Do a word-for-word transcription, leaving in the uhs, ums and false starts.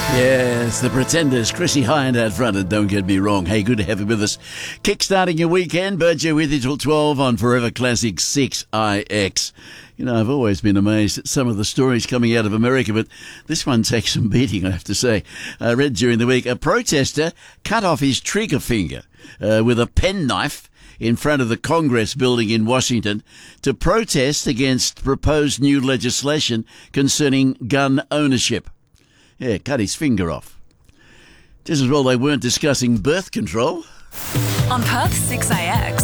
Yes, the Pretenders, Chrissy Hynde out front, and don't get me wrong. Hey, good to have you with us. Kickstarting your weekend, Berger with you till twelve on Forever Classic six I X. You know, I've always been amazed at some of the stories coming out of America, but this one takes some beating, I have to say. I read during the week, a protester cut off his trigger finger uh, with a penknife in front of the Congress building in Washington to protest against proposed new legislation concerning gun ownership. Yeah, cut his finger off. Just as well they weren't discussing birth control. On Perth six A X,